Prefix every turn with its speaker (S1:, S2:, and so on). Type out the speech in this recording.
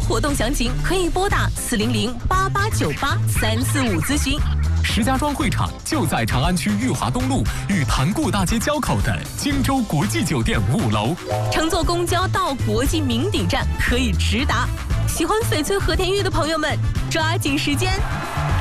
S1: 活动详情可以拨打400-8898-345咨询。
S2: 石家庄会场就在长安区裕华东路与潭固大街交口的荆州国际酒店5楼。
S1: 乘坐公交到国际名鼎站可以直达。喜欢翡翠和田玉的朋友们，抓紧时间。